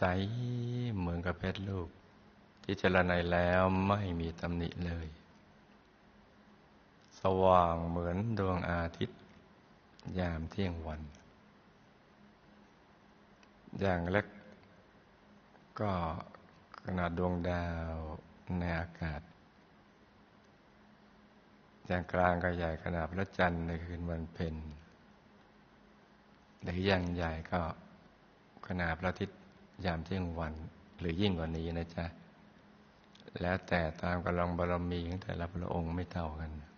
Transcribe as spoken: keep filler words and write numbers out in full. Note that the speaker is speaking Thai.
เหมือนกับเพชรลูกที่เจรไนแล้วไม่มีตำหนิเลยสว่างเหมือนดวงอาทิตย์ยามเที่ยงวันอย่างเล็กก็ขนาดดวงดาวในอากาศอย่างกลางก็ใหญ่ขนาดพระจันทร์ในคืนวันเพ็ญหรืออย่างใหญ่ก็ขนาดพระอาทิตย์ยามเที่ยงวันหรือยิ่งกว่านี้นะจ๊ะแล้วแต่ตามกำลังบารมีของแต่ละพระองค์ไม่เท่ากัน